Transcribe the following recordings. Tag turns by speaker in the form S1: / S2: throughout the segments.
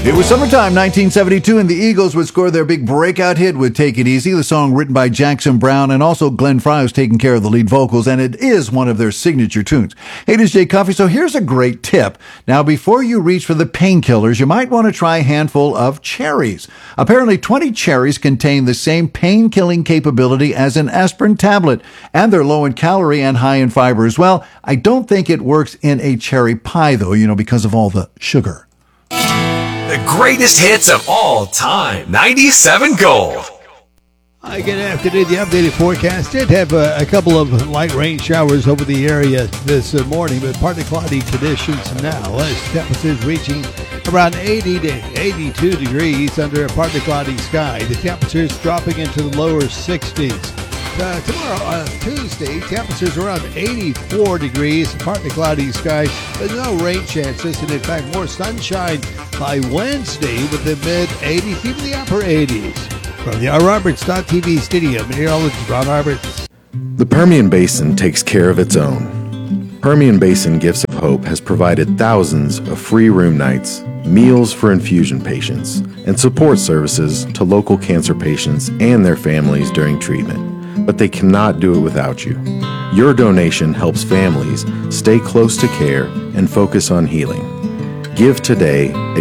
S1: It was summertime 1972, and the Eagles would score their big breakout hit with Take It Easy, the song written by Jackson Browne, and also Glenn Frey was taking care of the lead vocals, and it is one of their signature tunes. Hey, this is Jay Coffey, so here's a great tip. Now, before you reach for the painkillers, you might want to try a handful of cherries. Apparently, 20 cherries contain the same pain-killing capability as an aspirin tablet, and they're low in calorie and high in fiber as well. I don't think it works in a cherry pie, though, because of all the sugar.
S2: The greatest hits of all time. 97 Gold.
S3: Hi, good afternoon. The updated forecast did have a couple of light rain showers over the area this morning, but partly cloudy conditions now. As temperatures reaching around 80 to 82 degrees under a partly cloudy sky. The temperatures dropping into the lower 60s. Tomorrow, Tuesday, temperatures around 84 degrees, partly cloudy sky, but no rain chances, and in fact more sunshine by Wednesday with the mid-80s, even the upper 80s. From the RRoberts.tv studio, meteorologist Ron Roberts.
S4: The Permian Basin takes care of its own. Permian Basin Gifts of Hope has provided thousands of free room nights, meals for infusion patients, and support services to local cancer patients and their families during treatment. But they cannot do it without you. Your donation helps families stay close to care and focus on healing. Give today at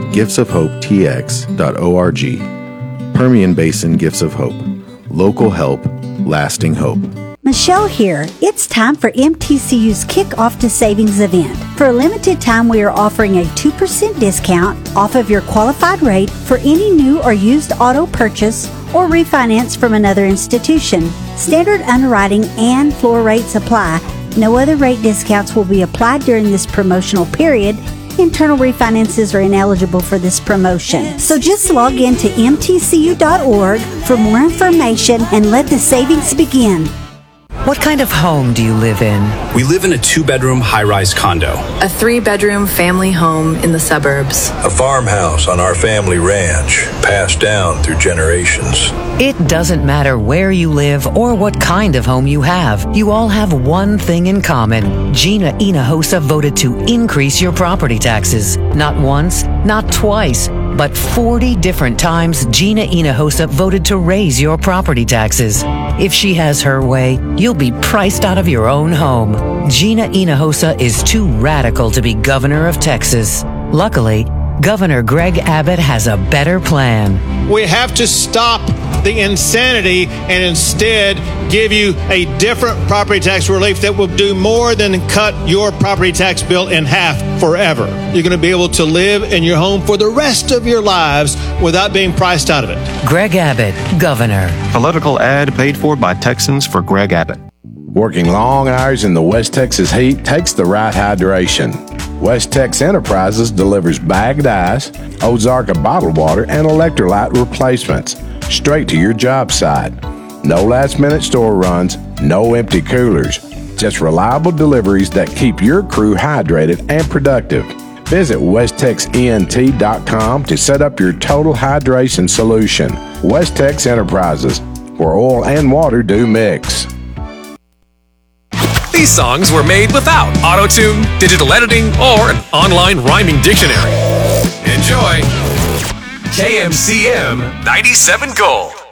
S4: giftsofhopetx.org. Permian Basin Gifts of Hope. Local help, lasting hope.
S5: Michelle here. It's time for MTCU's Kickoff to Savings event. For a limited time, we are offering a 2% discount off of your qualified rate for any new or used auto purchase or refinance from another institution. Standard underwriting and floor rates apply. No other rate discounts will be applied during this promotional period. Internal refinances are ineligible for this promotion. So just log in to mtcu.org for more information and let the savings begin.
S6: What kind of home do you live in?
S7: We live in a 2-bedroom high-rise condo.
S8: A 3-bedroom family home in the suburbs.
S9: A farmhouse on our family ranch, passed down through generations.
S6: It doesn't matter where you live or what kind of home you have. You all have one thing in common. Gina Hinojosa voted to increase your property taxes. Not once, not twice, but 40 different times Gina Hinojosa voted to raise your property taxes. If she has her way, you'll be priced out of your own home. Gina Hinojosa is too radical to be governor of Texas. Luckily, Governor Greg Abbott has a better plan.
S10: We have to stop the insanity and instead give you a different property tax relief that will do more than cut your property tax bill in half forever. You're going to be able to live in your home for the rest of your lives without being priced out of it.
S6: Greg Abbott, Governor.
S11: Political ad paid for by Texans for Greg Abbott.
S12: Working long hours in the West Texas heat takes the right hydration. West Tex Enterprises delivers bagged ice, Ozarka bottled water, and electrolyte replacements straight to your job site. No last-minute store runs, no empty coolers. Just reliable deliveries that keep your crew hydrated and productive. Visit westtexent.com to set up your total hydration solution. West Tex Enterprises, where oil and water do mix.
S2: These songs were made without auto-tune, digital editing, or an online rhyming dictionary. Enjoy KMCM 97 Gold.